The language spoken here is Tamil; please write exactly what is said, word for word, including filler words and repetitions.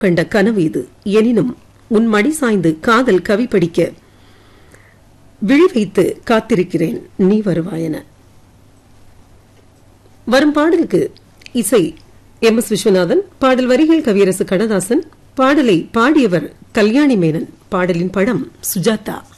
கண்ட கனவு இது. எனினும் உன் மடி சாய்ந்து காதல் கவி படிக்க விழி வைத்து காத்திருக்கிறேன் நீ வருவாயென. வரும் பாடலுக்கு இசை எம் எஸ் விஸ்வநாதன், பாடல் வரிகள் கவியரசு கண்ணதாசன், பாடலை பாடியவர் கல்யாணி மேனன், பாடலின் படம் சுஜாதா.